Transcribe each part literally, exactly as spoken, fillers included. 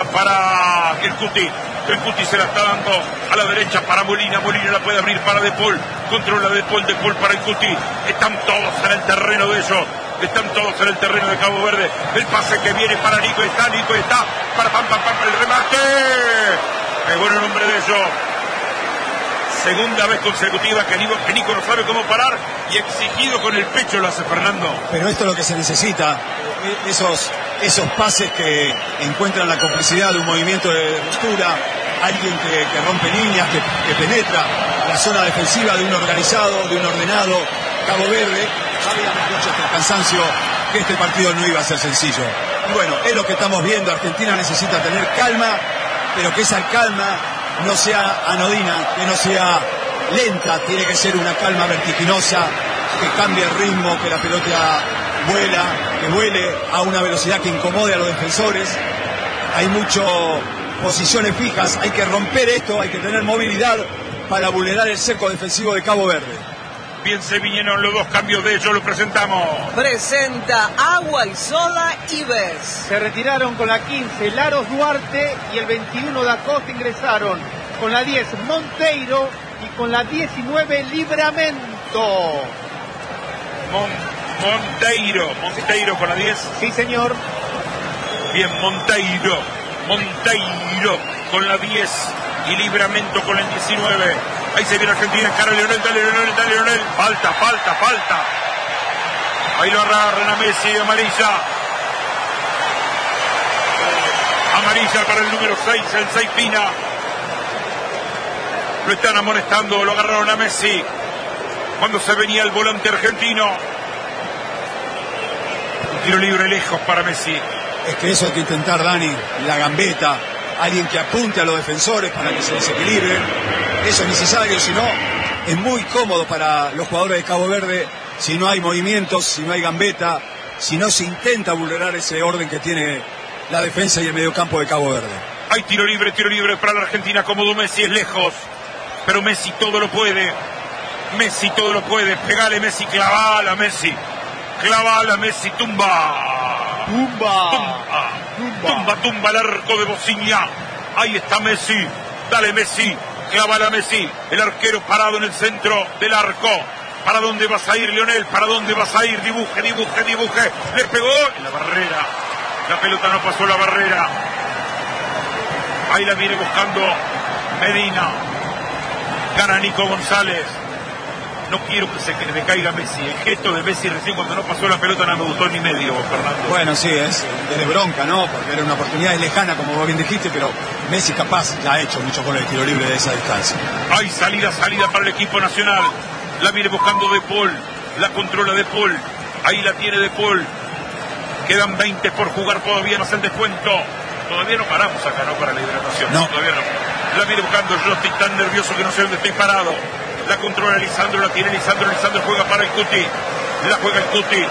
para el Cuti. El Cuti se la está dando a la derecha para Molina. Molina la puede abrir para De Paul. Controla De Paul, De Paul para el Cuti. Están todos en el terreno de ellos. Están todos en el terreno de Cabo Verde. El pase que viene para Nico. Está Nico, está para Pam, Pam, Pam, el remate. Qué bueno el nombre de ellos. Segunda vez consecutiva que Nico, que Nico no sabe cómo parar y exigido con el pecho lo hace Fernando. Pero esto es lo que se necesita, esos, esos pases que encuentran la complicidad de un movimiento de ruptura, alguien que, que rompe líneas, que, que penetra la zona defensiva de un organizado, de un ordenado Cabo Verde. Habíamos dicho hasta el cansancio que este partido no iba a ser sencillo. Y bueno, es lo que estamos viendo. Argentina necesita tener calma, pero que esa calma no sea anodina, que no sea lenta, tiene que ser una calma vertiginosa, que cambie el ritmo, que la pelota vuela, que vuele a una velocidad que incomode a los defensores. Hay muchas posiciones fijas, hay que romper esto, hay que tener movilidad para vulnerar el cerco defensivo de Cabo Verde. Bien se vinieron los dos cambios de ellos, lo presentamos. Presenta Agua y Soda Ives. Se retiraron con la quince Laros Duarte y el veintiuno da Costa ingresaron con la diez Monteiro y con la diecinueve Libramento. Mon, Monteiro, Monteiro con la diez. Sí, señor. Bien, Monteiro, Monteiro con la diez y Libramento con el diecinueve. Ahí se viene Argentina, cara Leonel, dale Leonel, dale Leonel. Falta, falta, falta. Ahí lo agarran a Messi, amarilla. Amarilla para el número seis, el seis Pina. Lo están amonestando, lo agarraron a Messi. Cuando se venía el volante argentino. Un tiro libre lejos para Messi. Es que eso hay que intentar, Dani, la gambeta. Alguien que apunte a los defensores para que se desequilibren. Eso es necesario, si no, es muy cómodo para los jugadores de Cabo Verde si no hay movimientos, si no hay gambeta, si no se intenta vulnerar ese orden que tiene la defensa y el mediocampo de Cabo Verde. Hay tiro libre, tiro libre para la Argentina, cómodo Messi, es lejos, pero Messi todo lo puede, Messi todo lo puede, pegale Messi, clavala Messi, clavala Messi, tumba, tumba, tumba, tumba, tumba el arco de Bociña, ahí está Messi, dale Messi. Clava a Messi, el arquero parado en el centro del arco. ¿Para dónde vas a ir, Leonel? ¿Para dónde vas a ir? Dibuje, dibuje, dibuje. Le pegó en la barrera. La pelota no pasó la barrera. Ahí la viene buscando Medina. Gana Nico González. No quiero que se me caiga Messi. El gesto de Messi recién cuando no pasó la pelota no me gustó ni medio, Fernando. Bueno, sí, es de bronca, ¿no? Porque era una oportunidad lejana, como vos bien dijiste, pero Messi capaz la ha hecho mucho con el tiro libre de esa distancia. Hay salida, salida para el equipo nacional. La viene buscando De Paul. La controla De Paul. Ahí la tiene De Paul. Quedan veinte por jugar, todavía no hacen descuento. Todavía no paramos acá, ¿no? Para la hidratación. No. Todavía no. La viene buscando. Yo estoy tan nervioso que no sé dónde estoy parado. La controla Lisandro, la tiene Lisandro, Lisandro juega para el Cuti, la juega el Cuti,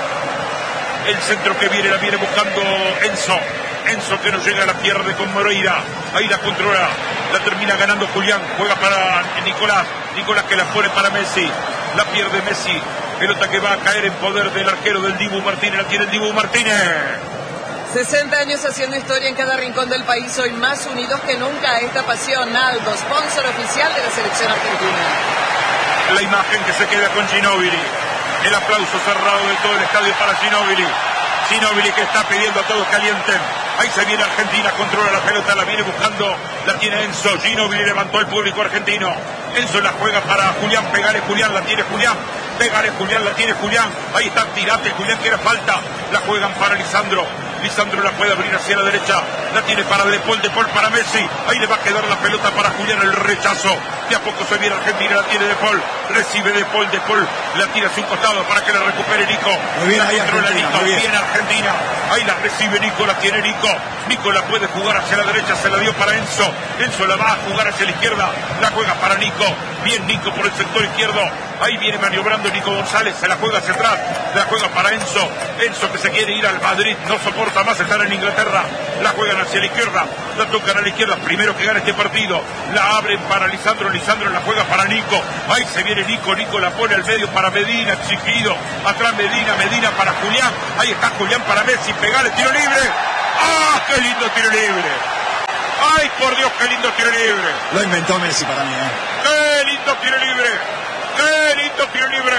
el centro que viene, la viene buscando Enzo, Enzo que no llega, la pierde con Moreira, ahí la controla, la termina ganando Julián, juega para Nicolás, Nicolás que la pone para Messi, la pierde Messi, pelota que va a caer en poder del arquero del Dibu Martínez, la tiene el Dibu Martínez. sesenta años haciendo historia en cada rincón del país, hoy más unidos que nunca. Esta pasión, Aldo, sponsor oficial de la selección argentina. La imagen que se queda con Ginóbili, el aplauso cerrado de todo el estadio para Ginóbili. Ginóbili que está pidiendo a todos que alienten. Ahí se viene Argentina, controla la pelota, la viene buscando, la tiene Enzo. Ginóbili levantó al público argentino. Enzo la juega para Julián, pegale Julián, la tiene Julián. Pégale Julián, la tiene Julián. Ahí está, tirate Julián, que era falta. La juegan para Lisandro. Lisandro la puede abrir hacia la derecha. La tiene para De Paul, De Paul para Messi. Ahí le va a quedar la pelota para Julián, el rechazo. De a poco se viene Argentina, la tiene De Paul. Recibe De Paul, De Paul. La tira hacia un costado para que la recupere Nico. Muy bien, la ahí controla Argentina, Nico. muy bien. Viene Argentina. Ahí la recibe Nico, la tiene Nico. Nico la puede jugar hacia la derecha, se la dio para Enzo. Enzo la va a jugar hacia la izquierda. La juega para Nico. Bien Nico por el sector izquierdo. Ahí viene maniobrando Nico González, se la juega hacia atrás, la juega para Enzo, Enzo que se quiere ir al Madrid, no soporta más estar en Inglaterra, la juegan hacia la izquierda, la tocan a la izquierda, primero que gana este partido, la abren para Lisandro, Lisandro la juega para Nico, ahí se viene Nico, Nico la pone al medio para Medina, exigido, atrás Medina, Medina para Julián, ahí está Julián para Messi, pegale, tiro libre, ¡ah, qué lindo tiro libre! lindo tiro libre! Lo inventó Messi para mí, ¿eh? ¡Qué lindo tiro libre! ¡Qué lindo tiro libre!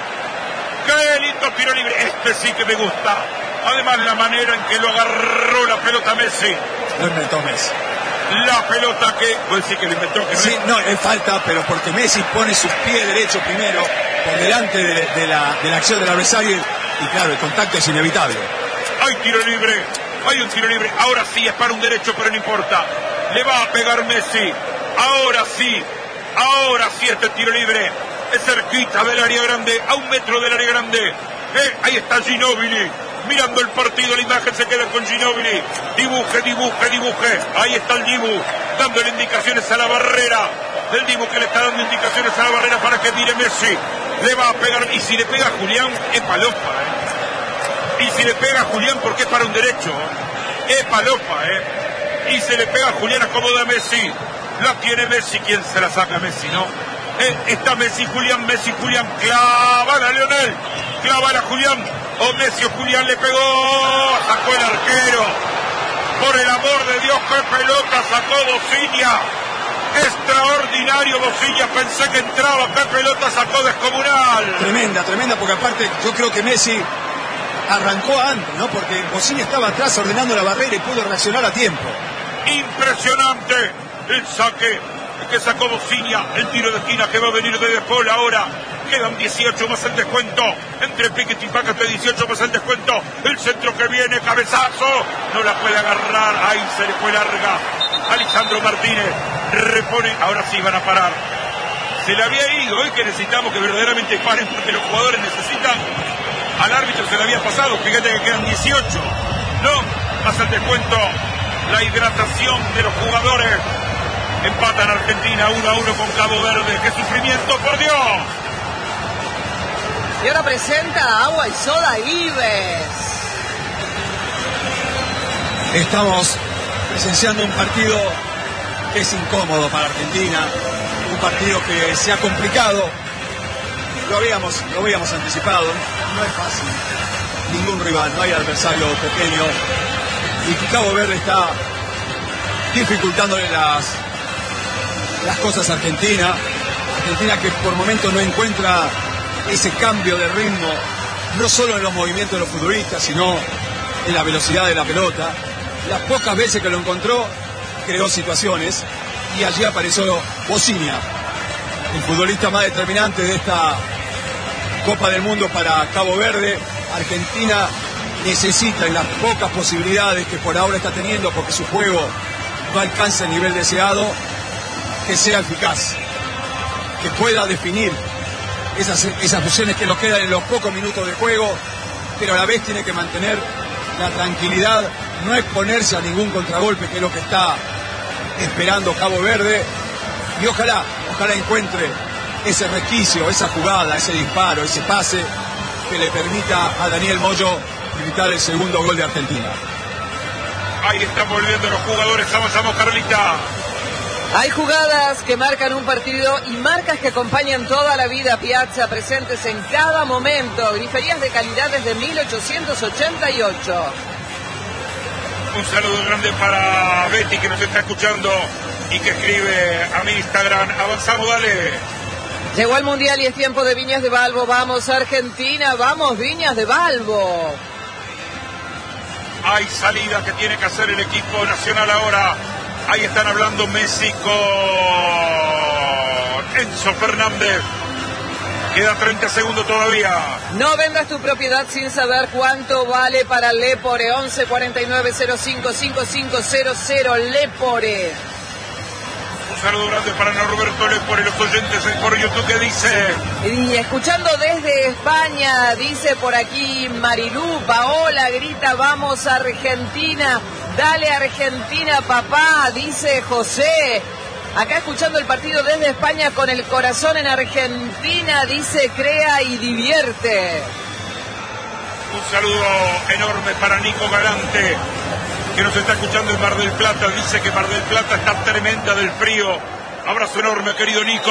¡Qué lindo tiro libre! Este sí que me gusta. Además, la manera en que lo agarró la pelota Messi. Lo inventó Messi. La pelota que... ¿Puedes decir que lo inventó? Que sí, no, es falta, pero porque Messi pone sus pies derechos primero por delante de, de, la, de la acción del adversario y claro, el contacto es inevitable. ¡Hay tiro libre! ¡Hay un tiro libre! Ahora sí es para un derecho, pero no importa. Le va a pegar Messi. Ahora sí. Ahora sí este tiro libre. Es cerquita del área grande, a un metro del área grande. Eh, ahí está Ginóbili. Mirando el partido, la imagen se queda con Ginóbili. Dibuje, dibuje, dibuje. Ahí está el Dibu, dándole indicaciones a la barrera. El Dibu que le está dando indicaciones a la barrera para que tire Messi. Le va a pegar, y si le pega a Julián, es palopa, ¿eh? Y si le pega a Julián, porque es para un derecho, ¿eh? Es palopa, ¿eh? Y se le pega a Julián, acomoda Messi. La tiene Messi, ¿quién se la saca? Messi, ¿no? Eh, está Messi, Julián, Messi, Julián. Clavala, Lionel. Clavala, Julián. O Messi o Julián le pegó. Sacó el arquero. Por el amor de Dios, qué pelota sacó Bociña. Extraordinario Bociña. Pensé que entraba. Qué pelota sacó descomunal. Tremenda, tremenda, porque aparte yo creo que Messi arrancó antes, ¿no? Porque Bociña estaba atrás ordenando la barrera y pudo reaccionar a tiempo. Impresionante. El saque que sacó Bociña, el tiro de esquina que va a venir de De Paul ahora. Quedan dieciocho más el descuento. Entre Piquet y Pácate, dieciocho más el descuento. El centro que viene, cabezazo. No la puede agarrar. Ahí se le fue larga. Alejandro Martínez repone. Ahora sí van a parar. Se le había ido. Hoy que necesitamos que verdaderamente paren porque los jugadores necesitan. Al árbitro se le había pasado. Fíjate que quedan dieciocho. No, más el descuento. La hidratación de los jugadores. Empatan Argentina uno a uno con Cabo Verde. ¡Qué sufrimiento, por Dios! Y ahora presenta Agua y Soda Ives. Estamos presenciando un partido que es incómodo para Argentina. Un partido que se ha complicado. Lo habíamos, lo habíamos anticipado. No es fácil. Ningún rival, no hay adversario pequeño. Y Cabo Verde está dificultándole las... las cosas a Argentina, Argentina que por momentos no encuentra ese cambio de ritmo, no solo en los movimientos de los futbolistas, sino en la velocidad de la pelota. Las pocas veces que lo encontró, creó situaciones, y allí apareció Bociña, el futbolista más determinante de esta Copa del Mundo para Cabo Verde. Argentina necesita, en las pocas posibilidades que por ahora está teniendo, porque su juego no alcanza el nivel deseado, que sea eficaz, que pueda definir esas, esas opciones que nos quedan en los pocos minutos de juego, pero a la vez tiene que mantener la tranquilidad, no exponerse a ningún contragolpe, que es lo que está esperando Cabo Verde, y ojalá, ojalá encuentre ese resquicio, esa jugada, ese disparo, ese pase que le permita a Daniel Moyo evitar el segundo gol de Argentina. Ahí están volviendo los jugadores, avanzamos, Carlita. Hay jugadas que marcan un partido y marcas que acompañan toda la vida. Piazza, presentes en cada momento. Griferías de calidad desde mil ochocientos ochenta y ocho. Un saludo grande para Betty, que nos está escuchando y que escribe a mi Instagram. Avanzamos, dale. Llegó el Mundial y es tiempo de Viñas de Balbo. Vamos Argentina, vamos Viñas de Balbo. Hay salida que tiene que hacer el equipo nacional ahora. Ahí están hablando Messi con Enzo Fernández. Queda treinta segundos todavía. No vendas tu propiedad sin saber cuánto vale para Lepore. once cuarenta y nueve cero cinco cinco cinco cero cero Lepore. Un saludo grande para Norberto Lepore, los oyentes por YouTube que dice. Y escuchando desde España, dice por aquí Marilú, Paola grita, vamos Argentina. Dale Argentina, papá, dice José. Acá escuchando el partido desde España con el corazón en Argentina, dice crea y divierte. Un saludo enorme para Nico Galante, que nos está escuchando en Mar del Plata. Dice que Mar del Plata está tremenda del frío. Abrazo enorme, querido Nico.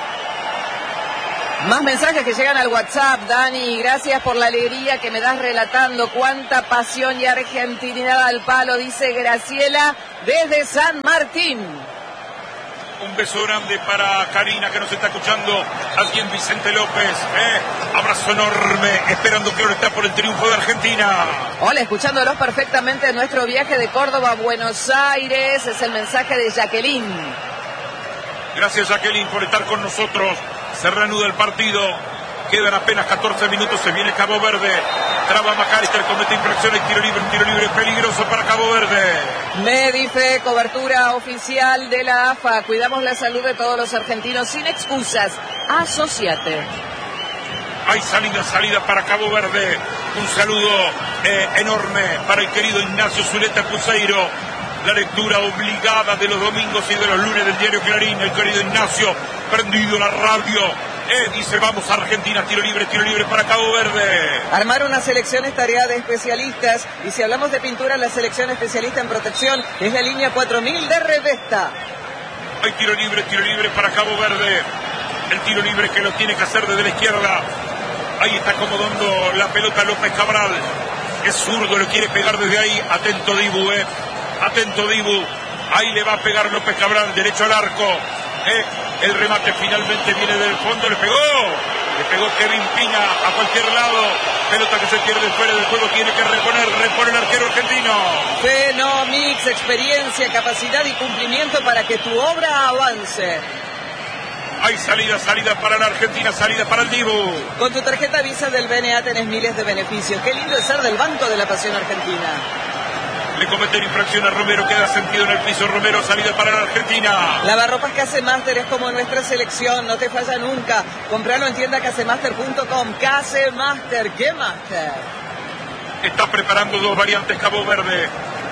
Más mensajes que llegan al WhatsApp, Dani, gracias por la alegría que me das relatando, cuánta pasión y argentinidad al palo, dice Graciela desde San Martín. Un beso grande para Karina que nos está escuchando. Alguien Vicente López. Eh, abrazo enorme. Esperando que ahora está por el triunfo de Argentina. Hola, escuchándolos perfectamente en nuestro viaje de Córdoba a Buenos Aires. Es el mensaje de Jacqueline. Gracias, Jacqueline, por estar con nosotros. Se reanuda el partido. Quedan apenas catorce minutos. Se viene Cabo Verde. Traba McAllister, comete infracción. Tiro libre, tiro libre peligroso para Cabo Verde. Medife, cobertura oficial de la A F A. Cuidamos la salud de todos los argentinos sin excusas. Asociate. Hay salida, salida para Cabo Verde. Un saludo eh, enorme para el querido Ignacio Zuleta Puseiro. La lectura obligada de los domingos y de los lunes del diario Clarín. El querido Ignacio, prendido la radio. Eh, dice, vamos a Argentina, tiro libre, tiro libre para Cabo Verde. Armar una selección es tarea de especialistas. Y si hablamos de pintura, la selección especialista en protección es la línea cuatro mil de Revesta. Hay tiro libre, tiro libre para Cabo Verde. El tiro libre que lo tiene que hacer desde la izquierda. Ahí está acomodando la pelota López Cabral. Es zurdo, lo quiere pegar desde ahí. Atento Dibu, eh. Atento Dibu. Ahí le va a pegar López Cabral, derecho al arco. Eh. El remate finalmente viene del fondo, le pegó. Le pegó Kevin Pina a cualquier lado. Pelota que se pierde fuera del juego, tiene que reponer, repone el arquero argentino. Fenomix, experiencia, capacidad y cumplimiento para que tu obra avance. Hay salida, salida para la Argentina, salida para el Dibu. Con tu tarjeta Visa del B N A tenés miles de beneficios. Qué lindo es ser del Banco de la Pasión Argentina. Le cometen infracción a Romero, queda sentido en el piso. Romero, salida para la Argentina. Lavarropas Casemaster es como nuestra selección, no te falla nunca. Compralo en tienda casemaster punto com. Casemaster, ¿qué master? Está preparando dos variantes Cabo Verde.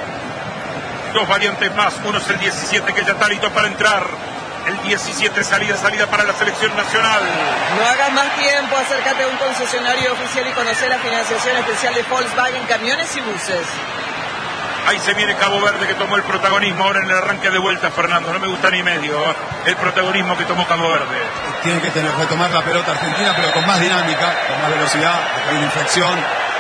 Dos variantes más. Uno es el diecisiete que ya está listo para entrar. El diecisiete, salida, salida para la selección nacional. No hagas más tiempo, acércate a un concesionario oficial y conocer la financiación especial de Volkswagen Camiones y Buses. Ahí se viene Cabo Verde que tomó el protagonismo ahora en el arranque de vuelta, Fernando. No me gusta ni medio el protagonismo que tomó Cabo Verde. Tiene que tener, retomar la pelota argentina, pero con más dinámica, con más velocidad. Acá hay una infracción.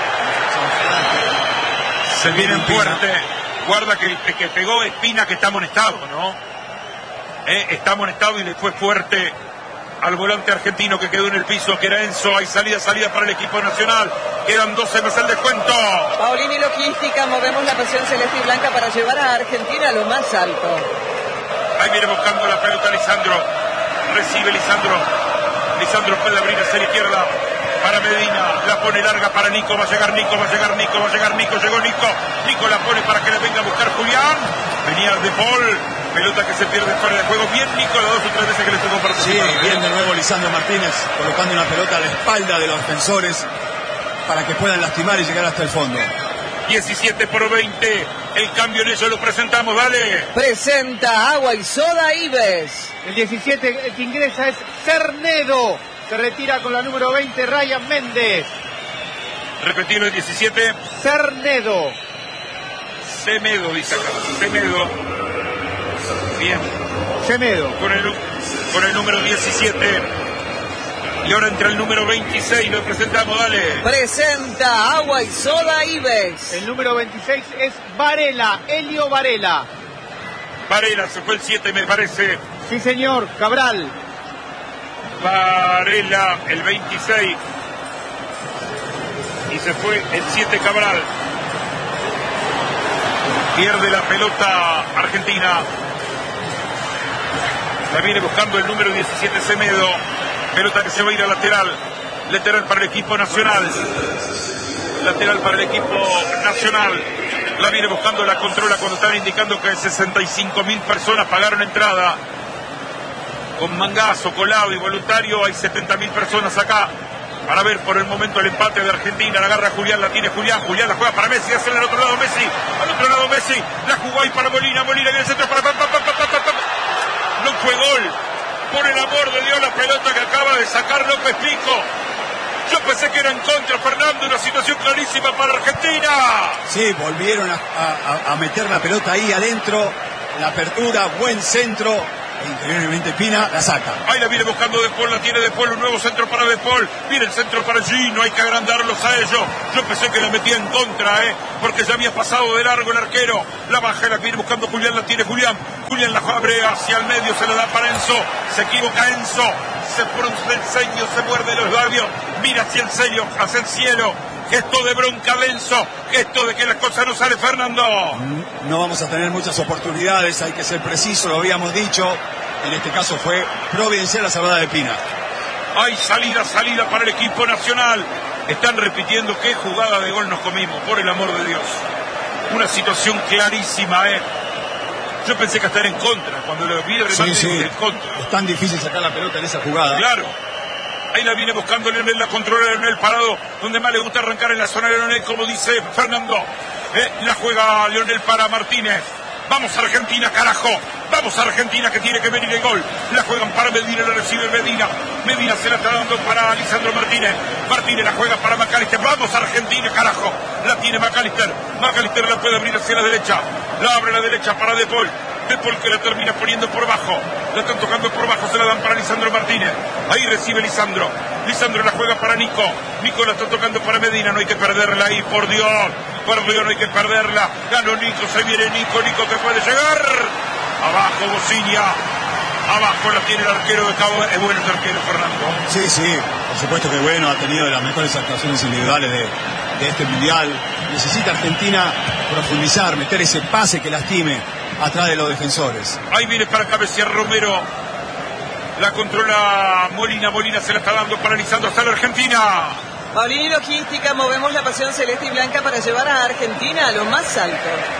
Se viene fuerte. Guarda que el que pegó Espina, que está amonestado, ¿no? Eh, está amonestado y le fue fuerte al volante argentino que quedó en el piso, que era Enzo. Hay salida, salida para el equipo nacional. Quedan doce más el descuento. Paulini Logística, movemos la pasión celeste y blanca para llevar a Argentina a lo más alto. Ahí viene buscando la pelota Lisandro. Recibe Lisandro. Lisandro puede abrir hacia la izquierda para Medina. La pone larga para Nico. Va a llegar Nico, va a llegar Nico, va a llegar Nico. Llegó Nico. Nico la pone para que le venga a buscar Julián. Venía De Paul. Pelota que se pierde fuera de juego. Bien Nico, las dos o tres veces que le tocó participar. Sí, bien de nuevo Lisandro Martínez, colocando una pelota a la espalda de los defensores para que puedan lastimar y llegar hasta el fondo. diecisiete por veinte. El cambio en eso lo presentamos, dale. Presenta Agua y Soda Ives. El diecisiete el que ingresa es Cernedo. Se retira con la número veinte, Ryan Méndez. Repetirlo, el diecisiete. Cernedo. Semedo, dice acá. Semedo. Bien. Semedo. Con el, con el número diecisiete. Y ahora entra el número veintiséis. Lo presentamos, dale. Presenta Agua y Soda Ives. El número veintiséis es Varela, Helio Varela. Varela, se fue el siete, me parece. Sí, señor, Cabral. Varela, el veintiséis. Y se fue el siete, Cabral. Pierde la pelota Argentina. La viene buscando el número diecisiete, Semedo. Pelota que se va a ir a lateral. Lateral para el equipo nacional. Lateral para el equipo nacional. La viene buscando, la controla cuando están indicando que sesenta y cinco mil personas pagaron entrada. Con mangazo, colado y voluntario, hay setenta mil personas acá. Para ver por el momento el empate de Argentina. La agarra Julián, la tiene Julián. Julián la juega para Messi. Hace al otro lado Messi. Al otro lado Messi. La jugó ahí para Molina. Molina viene el centro para... Pa, pa, pa, pa, pa, pa. No fue gol. Por el amor de Dios, la pelota que acaba de sacar López Pico. Yo pensé que era en contra, Fernando. Una situación clarísima para Argentina. Sí, volvieron a, a, a meter la pelota ahí adentro. La apertura, buen centro. e increíblemente Pina la saca. Ahí la viene buscando De Paul, la tiene De Paul, un nuevo centro para De Paul. Viene el centro para Gino, hay que agrandarlos a ellos. Yo pensé que la metía en contra, ¿eh? Porque ya había pasado de largo el arquero. La baja, la viene buscando Julián, la tiene Julián. Julián la abre hacia el medio, se la da para Enzo. Se equivoca Enzo. Se frunce el ceño, se muerde los labios. Mira hacia el cielo, hacia el cielo. Gesto de bronca de Enzo. Gesto de que las cosas no salen, Fernando. No vamos a tener muchas oportunidades, hay que ser preciso, lo habíamos dicho. En este caso fue providencial la salvada de Pina. Hay salida, salida para el equipo nacional. Están repitiendo qué jugada de gol nos comimos, por el amor de Dios. Una situación clarísima, ¿eh? Yo pensé que estar en contra. Cuando lo vi, sí, sí. en contra. Es tan difícil sacar la pelota en esa jugada. Claro. Ahí la viene buscando Leonel, la controla Leonel parado, donde más le gusta arrancar en la zona de Leonel, como dice Fernando. Eh, la juega Leonel para Martínez. Vamos a Argentina, carajo. Vamos a Argentina, que tiene que venir el gol. La juegan para Medina, la recibe Medina. Medina se la está dando para Lisandro Martínez. Martínez la juega para McAllister. Vamos a Argentina, carajo. La tiene McAllister. McAllister la puede abrir hacia la derecha. La abre a la derecha para De Paul. De Paul que la termina poniendo por bajo. La están tocando por bajo, se la dan para Lisandro Martínez. Ahí recibe Lisandro. Lisandro la juega para Nico. Nico la está tocando para Medina. No hay que perderla ahí, por Dios. Por Dios, no hay que perderla. Ganó Nico, se viene Nico. Nico que puede llegar. Abajo Bocinia. Abajo la tiene el arquero de Cabo. Es bueno el arquero, Fernando. Sí, sí. Por supuesto que bueno. Ha tenido de las mejores actuaciones individuales de, de este mundial. Necesita Argentina profundizar, meter ese pase que lastime atrás de los defensores. Ahí viene para cabecear Romero. La controla Molina. Molina se la está dando, paralizando hasta la Argentina. Paulini Logística, movemos la pasión celeste y blanca para llevar a Argentina a lo más alto.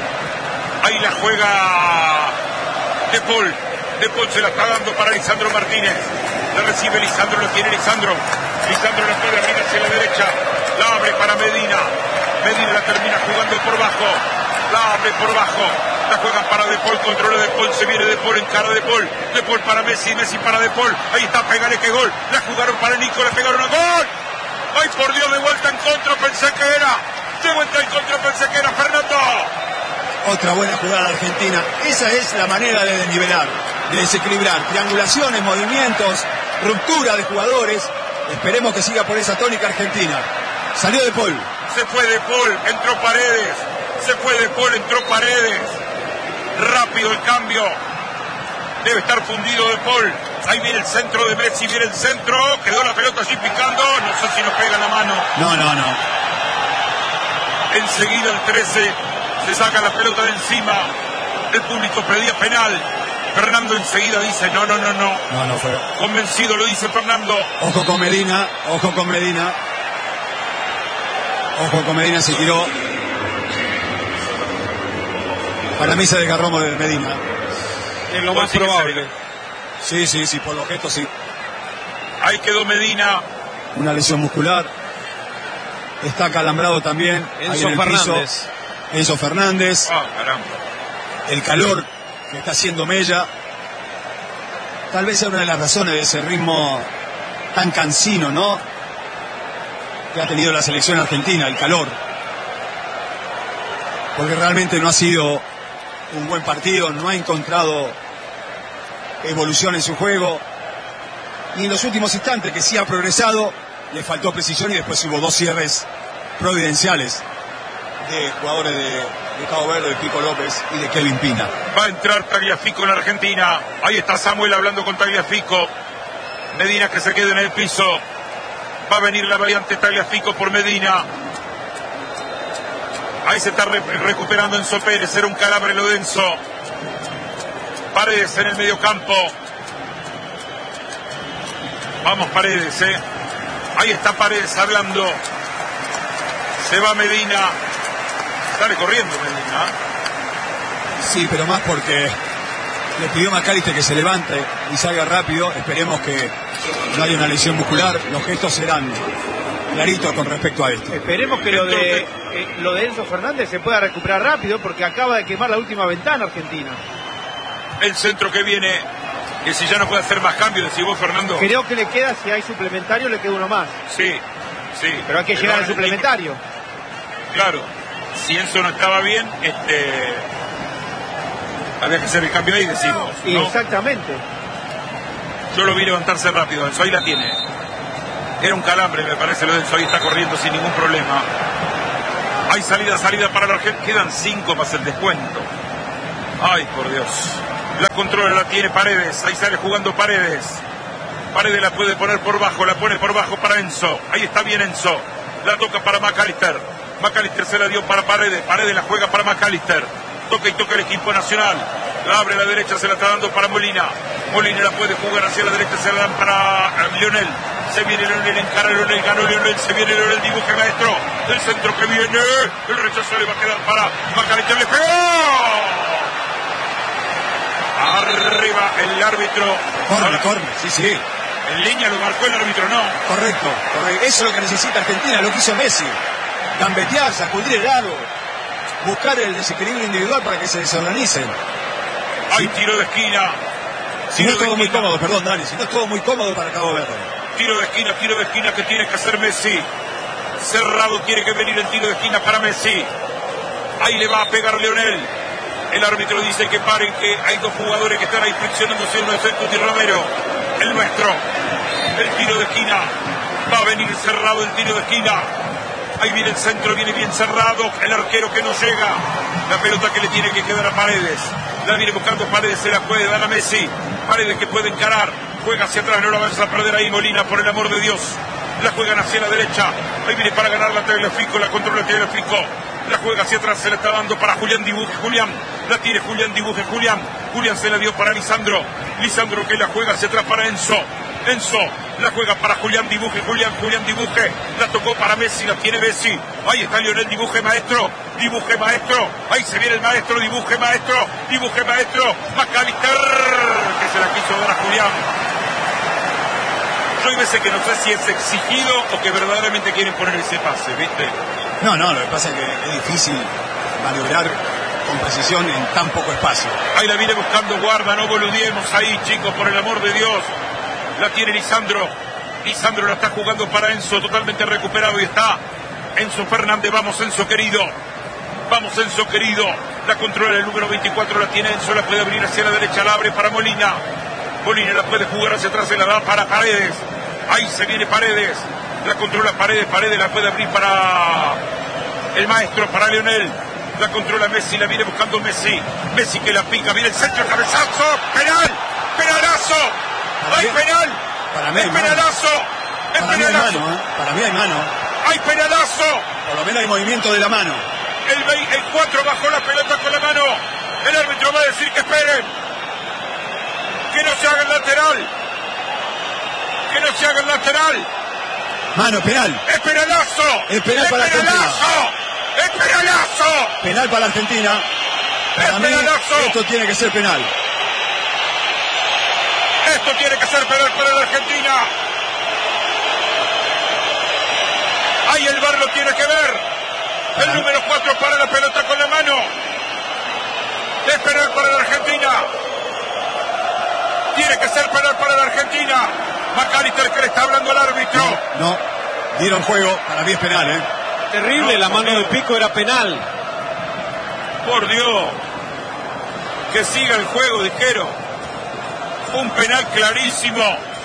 Ahí la juega De Paul. De Paul se la está dando para Lisandro Martínez. La recibe Lisandro, lo tiene Lisandro. Lisandro la puede abrir hacia la derecha. La abre para Medina. Medina la termina jugando por bajo. La abre por bajo. La juegan para De Paul, controla De Paul, se viene De Paul en cara de Paul. De Paul para Messi, Messi para De Paul. Ahí está, pegale que gol. La jugaron para Nico, le pegaron a gol. Ay, por Dios, de vuelta en contra, pensé que era. De vuelta en contra, pensé que era Fernando. Otra buena jugada de Argentina. Esa es la manera de desnivelar, de desequilibrar. Triangulaciones, movimientos, ruptura de jugadores. Esperemos que siga por esa tónica Argentina. Salió De Paul. Se fue De Paul, entró Paredes. Se fue De Paul, entró Paredes. Rápido el cambio. Debe estar fundido De Paul. Ahí viene el centro de Messi, viene el centro. Quedó la pelota allí picando. No sé si nos pega la mano. No, no, no. Enseguida el trece se saca la pelota de encima. El público pedía penal. Fernando enseguida dice no, no, no, no. No, no fue. Convencido lo dice Fernando. Ojo con Medina, ojo con Medina. Ojo con Medina, se tiró. Para mí se desgarró de Medina. Es lo más probable. Sí, sí, sí, por los gestos sí. Ahí quedó Medina. Una lesión muscular. Está acalambrado también. Enzo en Fernández. Piso. Enzo Fernández. Ah, caramba. El calor que está haciendo Mella. Tal vez sea una de las razones de ese ritmo tan cansino, ¿no? Que ha tenido la selección argentina, el calor. Porque realmente no ha sido un buen partido, no ha encontrado evolución en su juego. Y en los últimos instantes, que sí ha progresado, le faltó precisión y después hubo dos cierres providenciales de jugadores de, de Cabo Verde, de Pico López y de Kevin Pina. Va a entrar Tagliafico en Argentina. Ahí está Samuel hablando con Tagliafico. Medina que se queda en el piso. Va a venir la variante Tagliafico por Medina. Ahí se está re recuperando Enzo Pérez. Era un calambre lo de Enzo. Paredes en el medio campo. Vamos Paredes, eh. Ahí está Paredes hablando. Se va Medina. Sale corriendo Medina. Sí, pero más porque le pidió a McAllister que se levante y salga rápido. Esperemos que no haya una lesión muscular. Los gestos serán claritos con respecto a esto. Esperemos que lo de, eh, lo de Enzo Fernández se pueda recuperar rápido, porque acaba de quemar la última ventana Argentina. El centro que viene, que si ya no puede hacer más cambios, decís vos, Fernando. Creo que le queda, si hay suplementario, le queda uno más. Sí, sí. Pero hay que Pero llegar al suplementario. Claro, si Enzo no estaba bien, este Había que hacer el cambio ahí, decimos, ¿no? Exactamente. Yo lo vi levantarse rápido, Enzo, ahí la tiene. Era un calambre, me parece, lo de Enzo, ahí está corriendo sin ningún problema. Hay salida, salida para la Argentina. Quedan cinco más el descuento. Ay, por Dios. La controla, la tiene Paredes. Ahí sale jugando Paredes. Paredes la puede poner por bajo, la pone por bajo para Enzo. Ahí está bien Enzo. La toca para McAllister. McAllister se la dio para Paredes. Paredes la juega para McAllister. Toca y toca el equipo nacional. La abre a la derecha, se la está dando para Molina. Molina la puede jugar hacia la derecha, se la dan para Lionel. Se viene Lionel, encara Lionel, ganó Lionel, se viene Lionel, dibuje maestro. El centro que viene, el rechazo le va a quedar para McAllister, le pegó. Arriba el árbitro. Corre, corre, sí, sí. En línea lo marcó el árbitro, no. Correcto, correcto. Eso es lo que necesita Argentina, lo que hizo Messi. Gambetear, sacudir el aro, buscar el desequilibrio individual para que se desorganicen. Hay tiro de esquina. Si no es todo muy cómodo, perdón, Dani, si no es todo muy cómodo para Cabo Verde. Tiro de esquina, tiro de esquina que tiene que hacer Messi. Cerrado tiene que venir el tiro de esquina para Messi. Ahí le va a pegar Lionel. El árbitro dice que paren, que hay dos jugadores que están ahí friccionándose, uno es el Cuti Romero, el nuestro. El tiro de esquina. Va a venir cerrado el tiro de esquina. Ahí viene el centro, viene bien cerrado. El arquero que no llega. La pelota que le tiene que quedar a Paredes. La viene buscando Paredes, se la puede dar a Messi. Paredes que puede encarar. Juega hacia atrás, no la vas a perder ahí Molina, por el amor de Dios. La juegan hacia la derecha. Ahí viene para ganar la Tagliafico, la controla Tagliafico. La juega hacia atrás, se la está dando para Julián Dibuje. Julián, la tiene Julián Dibuje. Julián, Julián se la dio para Lisandro. Lisandro que la juega hacia atrás para Enzo. Enzo, la juega para Julián Dibuje. Julián, Julián Dibuje. La tocó para Messi, la tiene Messi. Ahí está Lionel, Dibuje maestro. Dibuje maestro. Ahí se viene el maestro, Dibuje maestro. Dibuje maestro. McAllister, que se la quiso dar a Julián. Yo hay veces que no sé si es exigido o que verdaderamente quieren poner ese pase, ¿viste? No, no, lo que pasa es que es difícil maniobrar con precisión en tan poco espacio. Ahí la viene buscando Guarda, no boludiemos ahí, chicos, por el amor de Dios. La tiene Lisandro. Lisandro la está jugando para Enzo, totalmente recuperado y está Enzo Fernández. Vamos, Enzo querido. Vamos, Enzo querido. La controla el número veinticuatro, la tiene Enzo, la puede abrir hacia la derecha, la abre para Molina. Molina la puede jugar hacia atrás, se la da para Paredes. Ahí se viene Paredes. La controla Paredes, Paredes la puede abrir para el maestro, para Lionel. La controla Messi, la viene buscando Messi. Messi que la pica, viene el centro, cabezazo, penal, penalazo. Hay penal, para mí hay es penalazo, es para mí hay penalazo. mano, ¿eh? Para mí hay mano. Hay penalazo. Por lo menos hay movimiento de la mano. El, el cuatro bajó la pelota con la mano. El árbitro va a decir que esperen. Que no se haga el lateral. Que no se haga el lateral. Mano, penal. ¡Es penalazo! Es penal para ¡Es penalazo! ¡Es penalazo! Penal para Argentina. Para ¡Es mí, penalazo! esto tiene que ser penal. Esto tiene que ser penal para la Argentina. Ahí el V A R lo tiene que ver. El Para... número cuatro para la pelota con la mano. Es penal para la Argentina. Tiene que ser penal para la Argentina. McAllister que le está hablando al árbitro. No, no, dieron juego, para mí es penal, ¿eh? Terrible, No, la mano de Pico era penal. Por Dios. Que siga el juego, dijeron. Un penal clarísimo.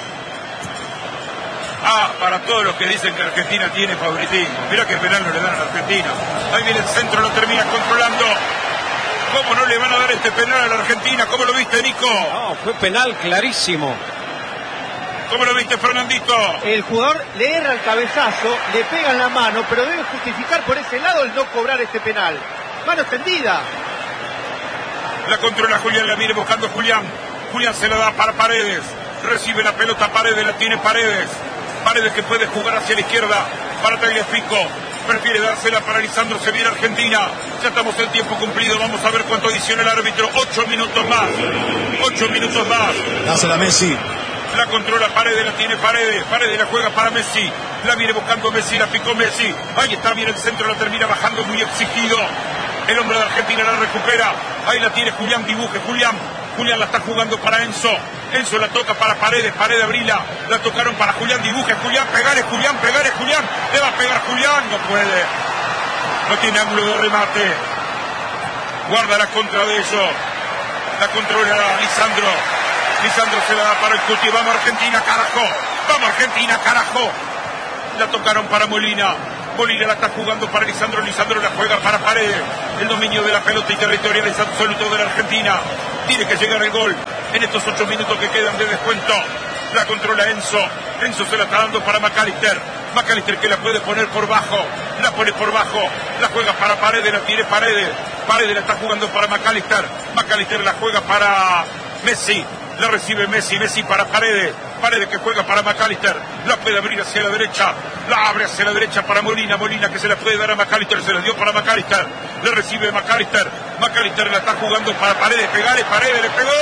Ah, para todos los que dicen que Argentina tiene favoritismo. Mira qué penal no le dan a la Argentina. Ahí viene el centro, lo termina controlando. ¿Cómo no le van a dar este penal a la Argentina? ¿Cómo lo viste, Nico? No, fue penal clarísimo. ¿Cómo lo viste, Fernandito? El jugador le erra el cabezazo, le pega en la mano, pero debe justificar por ese lado el no cobrar este penal. Mano extendida. La controla Julián, la viene buscando Julián. Julián se la da para Paredes. Recibe la pelota Paredes, la tiene Paredes. Paredes que puede jugar hacia la izquierda para Tagliafico. Prefiere dársela para Lisandro, se viene Argentina. Ya estamos en tiempo cumplido, vamos a ver cuánto adiciona el árbitro. Ocho minutos más. Ocho minutos más. Dásela a Messi. La controla Paredes, la tiene Paredes. Paredes la juega para Messi. La viene buscando Messi, la picó Messi. Ahí está bien el centro, la termina bajando muy exigido. El hombre de Argentina la recupera. Ahí la tiene Julián Dibuje. Julián. Julián la está jugando para Enzo. Enzo la toca para Paredes. Paredes abrila. La tocaron para Julián Dibuje. Julián, pegale Julián, pegale Julián. Le va a pegar Julián. No puede. No tiene ángulo de remate. Guarda la contra de ellos. La controla Lisandro. Lisandro se la da para el Cuti. Vamos Argentina, carajo. Vamos Argentina, carajo. La tocaron para Molina. Molina la está jugando para Lisandro. Lisandro la juega para Paredes. El dominio de la pelota y territorial es absoluto de la Argentina. Tiene que llegar el gol en estos ocho minutos que quedan de descuento. La controla Enzo. Enzo se la está dando para McAllister. McAllister que la puede poner por bajo. La pone por bajo. La juega para Paredes. La tiene Paredes. Paredes la está jugando para McAllister. McAllister la juega para Messi. La recibe Messi. Messi para Paredes. Paredes que juega para McAllister. La puede abrir hacia la derecha. La abre hacia la derecha para Molina. Molina que se la puede dar a McAllister. Se la dio para McAllister. Le recibe McAllister. McAllister la está jugando para Paredes. Pegale, Paredes. Le pegó.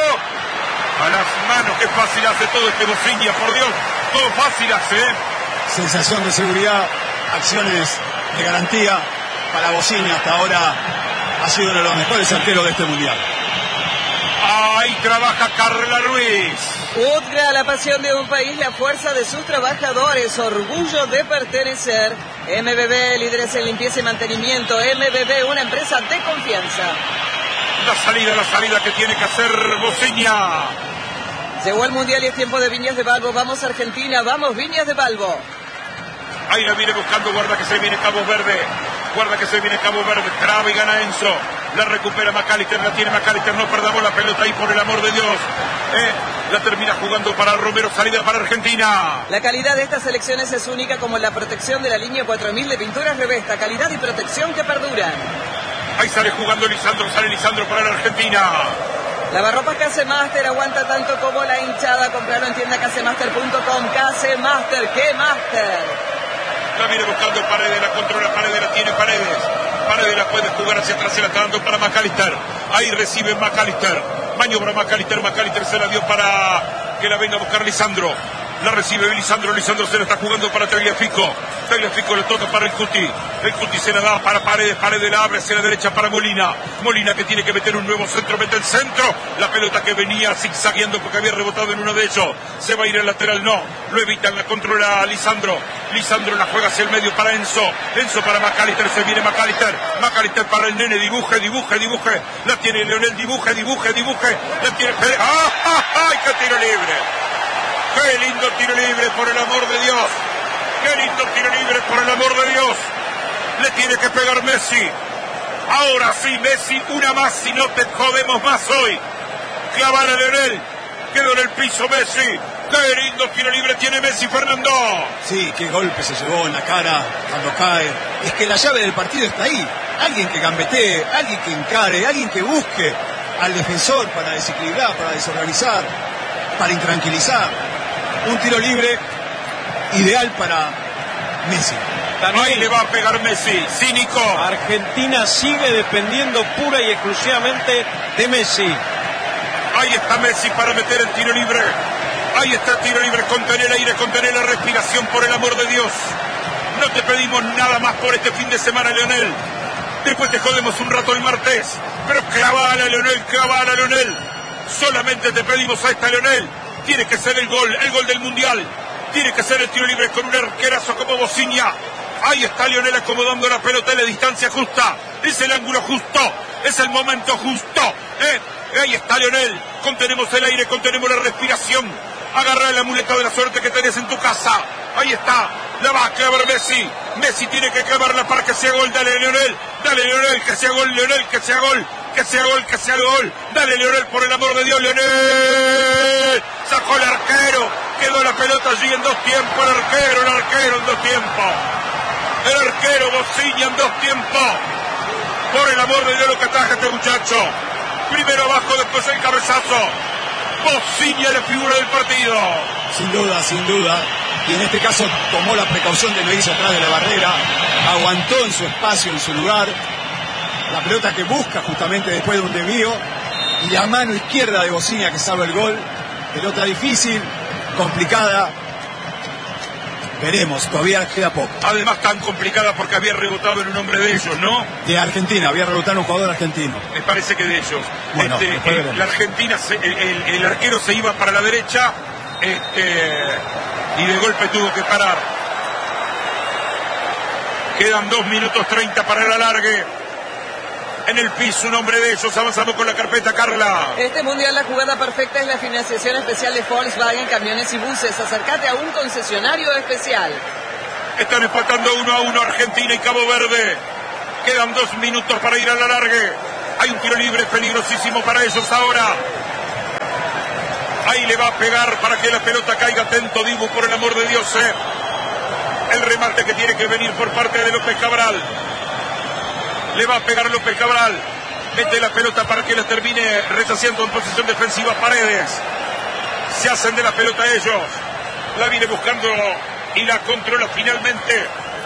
A las manos. Qué fácil hace todo este Bociña. Por Dios. Todo fácil hace, ¿eh? Sensación de seguridad. Acciones de garantía para Bociña. Hasta ahora ha sido uno de los mejores arqueros de este mundial. Ahí trabaja Carla Ruiz. Udgra, la pasión de un país, la fuerza de sus trabajadores, orgullo de pertenecer. M B B, líderes en limpieza y mantenimiento. M B B, una empresa de confianza. La salida, la salida que tiene que hacer Bociña. Llegó el mundial y es tiempo de Viñas de Balbo. Vamos Argentina, vamos Viñas de Balbo. Ahí la viene buscando, guarda que se viene Cabo Verde. Guarda que se viene Cabo Verde, traba y gana Enzo. La recupera McAllister, la tiene McAllister, no perdamos la pelota ahí por el amor de Dios. Eh, la termina jugando para Romero, salida para Argentina. La calidad de estas selecciones es única como la protección de la línea cuatro mil de Pinturas Revesta. Calidad y protección que perduran. Ahí sale jugando Lisandro, sale Lisandro para la Argentina. Lavarropas Casemaster aguanta tanto como la hinchada. Comprarlo en tienda casemaster punto com. Casemaster, ¿qué Master? La viene buscando Paredes, la controla Paredes, la tiene Paredes. Paredes la puede jugar hacia atrás, se la está dando para McAllister. Ahí recibe McAllister. Maniobra McAllister, McAllister se la dio para que la venga a buscar Lisandro. La recibe Lisandro, Lisandro se la está jugando para Tagliafico. Tagliafico le toca para el Cuti. El Cuti se la da para Paredes, Paredes la abre hacia la derecha para Molina. Molina que tiene que meter un nuevo centro, mete el centro. La pelota que venía zigzagueando porque había rebotado en uno de ellos. Se va a ir al lateral, no. Lo evitan, la controla Lisandro. Lisandro la juega hacia el medio para Enzo. Enzo para McAllister, se viene McAllister. McAllister para el nene, dibuje, dibuje, dibuje. La tiene Leonel, dibuje, dibuje, dibuje. La tiene... ¡Ah, ah, ah! ¡Qué tiro libre! ¡Qué lindo tiro libre, por el amor de Dios! ¡Qué lindo tiro libre, por el amor de Dios! Le tiene que pegar Messi. Ahora sí, Messi, una más, si no te jodemos más hoy. Clavar a Leonel. Quedó en el piso Messi. ¡Qué lindo tiro libre tiene Messi, Fernando! Sí, qué golpe se llevó en la cara cuando cae. Es que la llave del partido está ahí. Alguien que gambetee, alguien que encare, alguien que busque al defensor para desequilibrar, para desorganizar, para intranquilizar. Un tiro libre ideal para Messi. Ahí le va a pegar Messi, cínico. Argentina sigue dependiendo pura y exclusivamente de Messi. Ahí está Messi para meter el tiro libre. Ahí está el tiro libre, contener el aire, contener la respiración, por el amor de Dios. No te pedimos nada más por este fin de semana, Leonel. Después te jodemos un rato el martes. Pero clavala, Leonel, clavala, Leonel. Solamente te pedimos a esta, Leonel. Tiene que ser el gol, el gol del Mundial. Tiene que ser el tiro libre con un arquerazo como Bociña. Ahí está Leonel acomodando la pelota en la distancia justa. Es el ángulo justo. Es el momento justo. ¿eh? Ahí está Leonel. Contenemos el aire, contenemos la respiración. Agarra el amuleto de la suerte que tenés en tu casa. Ahí está. La va a clavar Messi. Messi tiene que clavarla para que sea gol. Dale, Leonel. Dale, Leonel, que sea gol. Leonel, que sea gol. Que sea gol, que sea gol. Dale, Leonel, por el amor de Dios, Leonel. Sacó el arquero. Quedó la pelota allí en dos tiempos. El arquero, el arquero en dos tiempos. El arquero Bociña en dos tiempos. Por el amor de Dios, lo que ataja este muchacho. Primero abajo, después el cabezazo. Bociña, la figura del partido. Sin duda, sin duda. Y en este caso tomó la precaución de no irse atrás de la barrera. Aguantó en su espacio, en su lugar. La pelota que busca justamente después de un desvío. Y la mano izquierda de Bociña que salva el gol. Pelota difícil, complicada. Veremos, todavía queda poco. Además tan complicada porque había rebotado en un hombre de ellos, ¿no? De Argentina, había rebotado en un jugador argentino. Me parece que de ellos. Bueno, este, el, la Argentina, se, el, el, el arquero se iba para la derecha este, y de golpe tuvo que parar. Quedan dos minutos treinta para el alargue. En el piso un hombre de ellos. Avanzamos con la carpeta, Carla. Este mundial la jugada perfecta es la financiación especial de Volkswagen, camiones y buses. Acércate a un concesionario especial. Están empatando uno a uno Argentina y Cabo Verde. Quedan dos minutos para ir a la largue. Hay un tiro libre peligrosísimo para ellos ahora. Ahí le va a pegar para que la pelota caiga. Atento, Dibu, por el amor de Dios. ¿eh? El remate que tiene que venir por parte de López Cabral. Le va a pegar López Cabral. Mete la pelota para que la termine rechaciendo en posición defensiva Paredes. Se hacen de la pelota ellos. La viene buscando y la controla finalmente.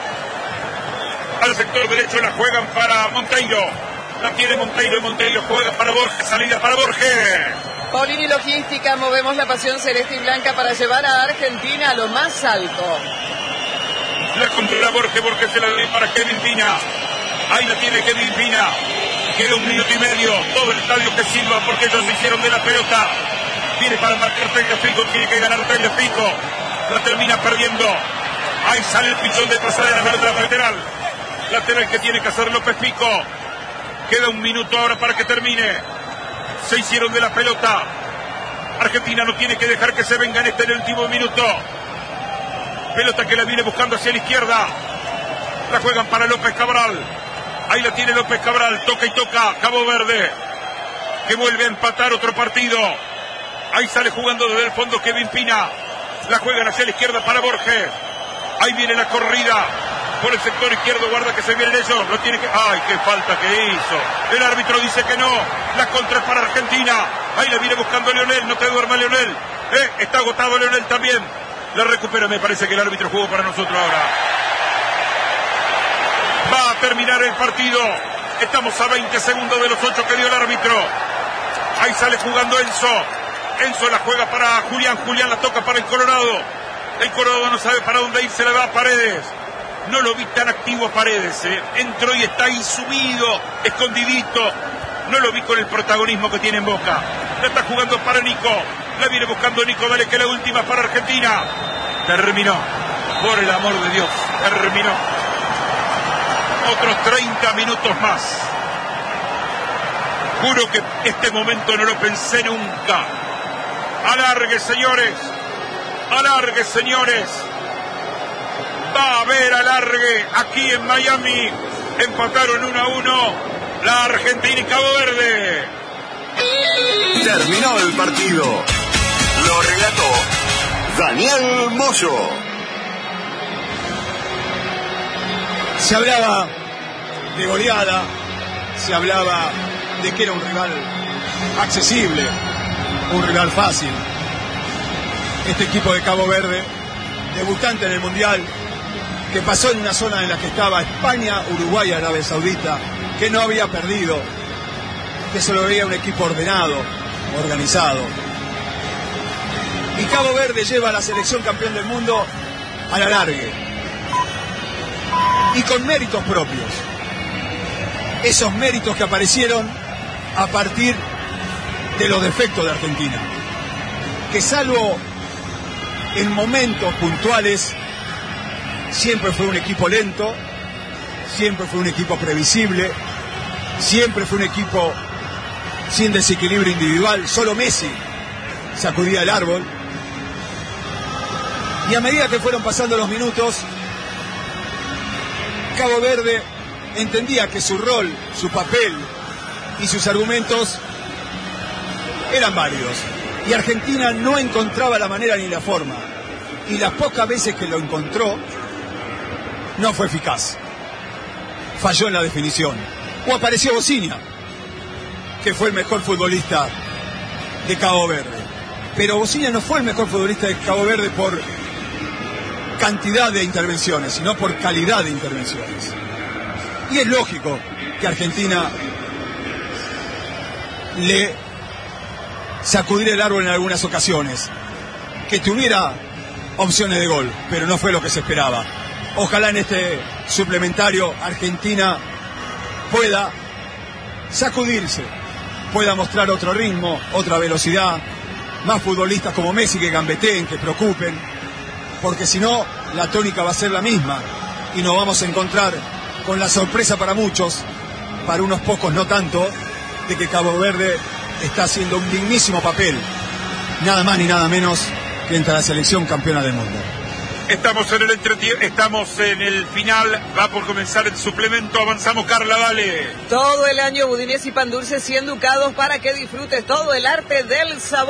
Al sector derecho la juegan para Monteiro. La tiene Monteiro y Monteiro juega para Borges. Salida para Borges. Paulini Logística, movemos la pasión celeste y blanca para llevar a Argentina a lo más alto. La controla Borges, Borges se la da para Kevin Pina. Ahí la tiene Kevin Pina. Queda un minuto y medio. Todo el estadio que silba porque ellos se hicieron de la pelota. Viene para marcar Tagliafico. Tiene que ganar Tagliafico. La termina perdiendo. Ahí sale el pichón de pasadera de la lateral. Lateral que tiene que hacer López Pico. Queda un minuto ahora para que termine. Se hicieron de la pelota. Argentina no tiene que dejar que se venga en este último minuto. Pelota que la viene buscando hacia la izquierda. La juegan para López Cabral. Ahí la tiene López Cabral. Toca y toca Cabo Verde, que vuelve a empatar otro partido. Ahí sale jugando desde el fondo Kevin Pina. La juegan hacia la izquierda para Borges. Ahí viene la corrida por el sector izquierdo. Guarda que se vienen ellos. Lo tiene que... ¡Ay, qué falta que hizo! El árbitro dice que no. La contra es para Argentina. Ahí la viene buscando Leonel. No te duermas, Leonel. ¿Eh? Está agotado Leonel también. La recupera. Me parece que el árbitro jugó para nosotros ahora. Va a terminar el partido. Estamos a veinte segundos de los ocho que dio el árbitro. Ahí sale jugando Enzo. Enzo la juega para Julián. Julián la toca para el Colorado. El Colorado no sabe para dónde ir. Se la da a Paredes. No lo vi tan activo a Paredes. ¿eh? Entró y está ahí subido, escondidito. No lo vi con el protagonismo que tiene en Boca. La está jugando para Nico. La viene buscando Nico. Dale que la última es para Argentina. Terminó. Por el amor de Dios. Terminó. Otros treinta minutos más. Juro que este momento no lo pensé nunca. Alargue, señores. Alargue, señores. Va a haber alargue aquí en Miami. Empataron uno a uno la Argentina y Cabo Verde. Terminó el partido. Lo relató Daniel Moyo. Se hablaba de goleada, se hablaba de que era un rival accesible, un rival fácil. Este equipo de Cabo Verde, debutante en el Mundial, que pasó en una zona en la que estaba España, Uruguay y Arabia Saudita, que no había perdido, que se lo veía un equipo ordenado, organizado. Y Cabo Verde lleva a la selección campeón del mundo a la largue. Y con méritos propios. Esos méritos que aparecieron a partir de los defectos de Argentina. Que salvo en momentos puntuales, siempre fue un equipo lento, siempre fue un equipo previsible, siempre fue un equipo sin desequilibrio individual. Solo Messi sacudía el árbol. Y a medida que fueron pasando los minutos, Cabo Verde entendía que su rol, su papel y sus argumentos eran válidos. Y Argentina no encontraba la manera ni la forma. Y las pocas veces que lo encontró, no fue eficaz. Falló en la definición. O apareció Bociña, que fue el mejor futbolista de Cabo Verde. Pero Bociña no fue el mejor futbolista de Cabo Verde por cantidad de intervenciones, sino por calidad de intervenciones. Y es lógico que Argentina le sacudiera el árbol en algunas ocasiones, que tuviera opciones de gol, pero no fue lo que se esperaba. Ojalá en este suplementario Argentina pueda sacudirse, pueda mostrar otro ritmo, otra velocidad, más futbolistas como Messi que gambeteen, que preocupen, porque si no, la tónica va a ser la misma y nos vamos a encontrar con la sorpresa para muchos para unos pocos no tanto, de que Cabo Verde está haciendo un dignísimo papel, nada más ni nada menos que entre la selección campeona del mundo. Estamos en el entretiempo, estamos en el final, va por comenzar el suplemento, avanzamos, Carla, dale. Todo el año Budinés y Pan Dulce cien ducados para que disfrutes todo el arte del sabor.